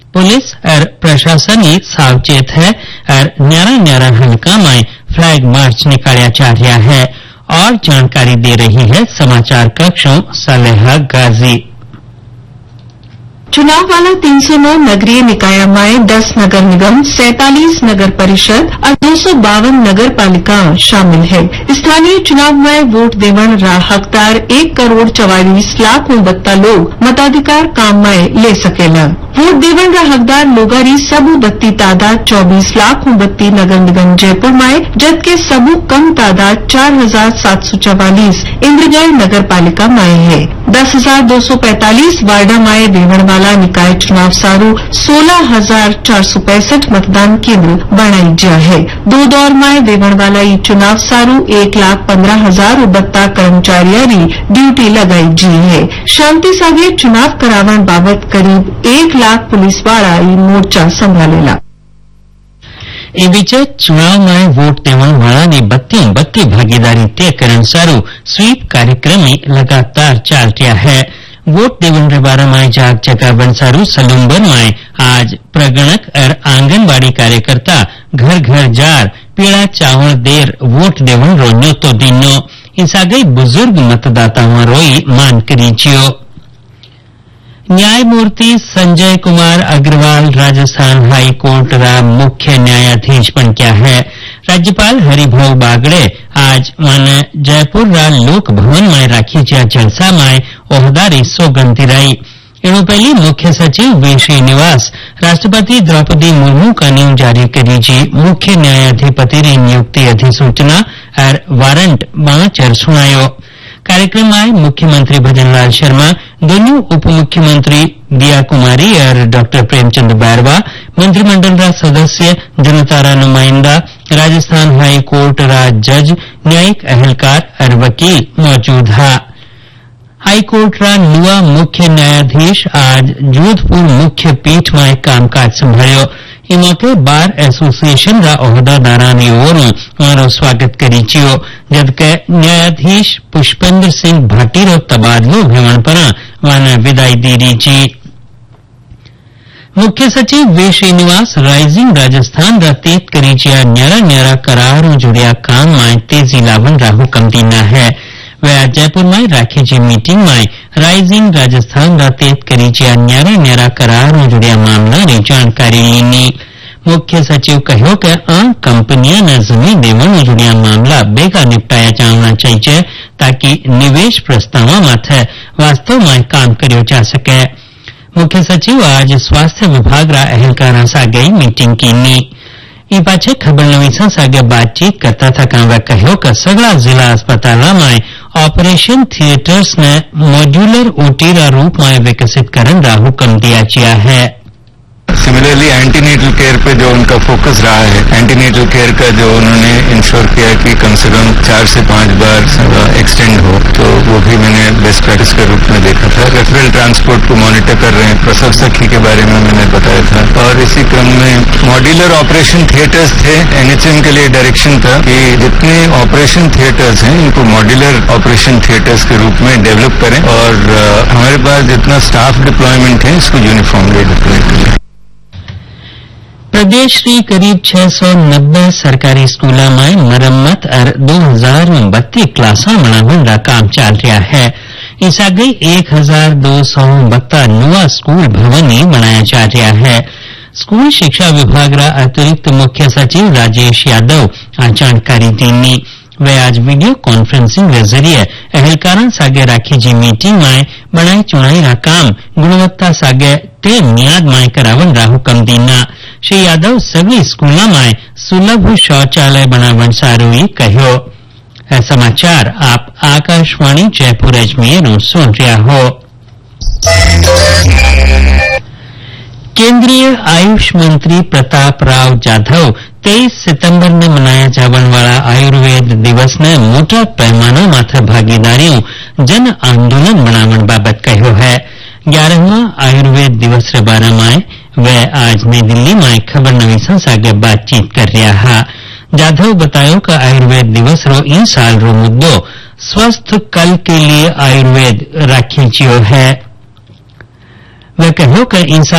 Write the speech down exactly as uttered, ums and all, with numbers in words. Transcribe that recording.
Police और प्रशासन सावचेत है और न्यारा न्यारा हल्का में फ्लैग मार्च निकाला जा रहा है। और जानकारी दे रही है समाचार कक्षों सलेहा गाजी। चुनाव वाला तीन सौ नौ नगरीय निकाय में दस नगर निगम, सैंतालीस नगर परिषद और दो सौ बावन नगर पालिका शामिल है। स्थानीय चुनाव में वोट देवन रा हकदार एक करोड़ चवालीस लाख उनबत्ता लोग मताधिकार काम में ले सकेला। वोट देवन रा हकदार लोगारी सबू बत्ती तादाद चौबीस लाख उनबत्ती नगर निगम जयपुर में, जबकि सबू कम तादाद चार हजार सात सौ चवालीस इंद्रगढ़ नगर पालिका में है। दस हजार दो सौ पैंतालीस वार्डा में देवन वाला निकाय चुनाव सारू सोलह हजार चार सौ पैंसठ मतदान केंद्र बनाई जा है। दो दौर में देवन वाला ये चुनाव सारू एक लाख पंद्रह हजार उबत्ता कर्मचारियों ड्यूटी लगाई जी है। शांति सागे चुनाव करावन बाबत करीब एक लाख पुलिस वाला ये मोर्चा संभालेला। ए बीच चुनाव में वोट देवन वाला ने बत्ती बत्ती भागीदारी तय करन सारू स्वीप कार्यक्रम लगातार चाल रहा है। वोट देवन रे बारे में जाग जगह बनसारू सलूम्बर में आज प्रगणक और आंगनबाड़ी कार्यकर्ता घर घर जार पीड़ा चावल देर वोट देवन रो न्योतो दिनो इसागई बुजुर्ग मतदाताओं रोई मान करीचियो। न्यायमूर्ति संजय कुमार अग्रवाल राजस्थान हाई कोर्ट रा मुख्य न्यायाधीश बन गया है। राज्यपाल हरिभाऊ बागड़े आज माने जयपुर रा लोक भवन में राखी जा जलसा में ओहदारी सौगंध दिलाई। एणु पहली मुख्य सचिव वी श्रीनिवास राष्ट्रपति द्रौपदी मुर्मू का न्यू जारी करी जी मुख्य न्यायाधिपति री नियुक्ति अधिसूचना और वारंट बाचर सुनायो। कार्यक्रम में मुख्यमंत्री भजनलाल शर्मा, दोनों उप मुख्यमंत्री दिया कुमारी और डॉक्टर प्रेमचंद बैरवा, मंत्रिमंडल रा सदस्य, जनता रा नुमाइंदा, राजस्थान हाई कोर्ट रा जज, न्यायिक अहलकार और वकील मौजूद हा। हाई कोर्ट रा नुआ मुख्य न्यायाधीश आज जोधपुर मुख्य पीठ में कामकाज संभाळ्यो। ई मौके बार एसोसिएशन रा ओहदादारां नी ओरों मारो स्वागत करीचियो, जबकि न्यायाधीश पुष्पेंद्र सिंह भाटी रो तबादलो भेवण पर वाने विदाई दी रीची। मुख्य सचिव वी श्रीनिवास राइजिंग राजस्थान रा तेज करीचिया न्यारा न्यारा करारों जुड़िया काम में तेजी लावन रा हुक्म दीना है। वे आज जयपुर में राखी जी मीटिंग में राइजिंग राजस्थान रा तेज करीचिया न्यारा न्यारा करारों जुड़िया मामला री जानकारी लीनी। मुख्य सचिव कहो कि आम कंपनियां ने जमीन देवन जुड़िया मामला बेगा निपटाया जाना चाहिए ताकि निवेश प्रस्ताव माथे वास्तव में काम करियो जा सके। मुख्य सचिव आज स्वास्थ्य विभाग रा अहलकारा सागे मीटिंग कीनी। ई पाछे खबर नवीसा सागे बातचीत करता था कांवे कहो कि सगला जिला अस्पताल में ऑपरेशन थिएटर्स ने मॉड्यूलर ओटी रा रूप में विकसित करन रा हुक्म दिया गया है। सिमिलरली एंटीनेटल केयर पे जो उनका फोकस रहा है, एंटीनेटल केयर का जो उन्होंने इंश्योर किया कि कम से कम चार से पांच बार एक्सटेंड हो, तो वो भी मैंने बेस्ट प्रैक्टिस के रूप में देखा था। रेफरल ट्रांसपोर्ट को मॉनिटर कर रहे हैं, प्रसव सखी के बारे में मैंने बताया था। और इसी क्रम में मॉड्यूलर ऑपरेशन थिएटर्स थे, एनएचएम के लिए डायरेक्शन था कि जितने ऑपरेशन थिएटर्स हैं इनको मॉड्यूलर ऑपरेशन थिएटर्स के रूप में डेवलप करें और हमारे पास जितना स्टाफ डिप्लॉयमेंट है इसको यूनिफॉर्मली डिप्लॉय करें। प्रदेश की करीब छह सौ नब्बे सरकारी स्कूलों में मरम्मत और दो हजार बत्ती क्लासा बनावन का काम चल रहा है। इस आगे एक हजार दो सौ बत्ता नुआ स्कूल भवन ही बनाया जा रहा है। स्कूल शिक्षा विभाग रा अतिरिक्त मुख्य सचिव राजेश यादव आज जानकारी दीनी। वे आज वीडियो कॉन्फ्रेंसिंग के जरिए अहलकारा सागे राखी जी मीटिंग में बनाई चुनाई रा काम गुणवत्ता सागे ते मियाद में करावन रा हुक्म दीना। श्री यादव सभी स्कूलों में सुलभ शौचालय बनावन सारू कहो। समाचार आप आकाशवाणी जयपुर अजमेर सुन रहा हो। केंद्रीय आयुष मंत्री प्रताप राव जाधव तेईस सितंबर में मनाया जावन वाला आयुर्वेद दिवस ने मोटा पैमाना माथे भागीदारियों जन आंदोलन बनावन बाबत कहो है। ग्यारहवां आयुर्वेद दिवस रे बारे में वे आज नई दिल्ली में खबर नवीसा सागे बातचीत कर रहा है। जाधव बतायो कि आयुर्वेद दिवस रो इन साल रो मुद्दो स्वस्थ कल के लिए आयुर्वेद राखी जियो है। वे कहो कि इन